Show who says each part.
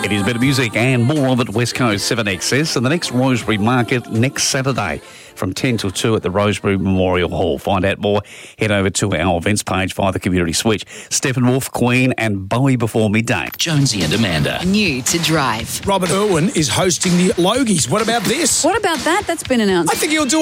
Speaker 1: It is better music and more of it, West Coast 7XS, and the next Rosebery Market next Saturday from 10 till 2 at the Rosebery Memorial Hall. Find out more, head over to our events page via the community switch. Steppenwolf, Queen and Bowie before midday.
Speaker 2: Jonesy and Amanda.
Speaker 3: New to drive.
Speaker 4: Robert Irwin is hosting the Logies. What about this?
Speaker 5: What about that? That's been announced.
Speaker 4: I think he'll do